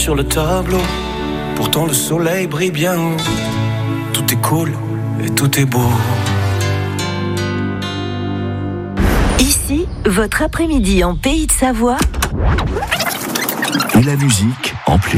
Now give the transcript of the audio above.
sur le tableau. Pourtant le soleil brille bien haut. Tout est cool et tout est beau. Ici, votre après-midi en Pays de Savoie. Et la musique en plus.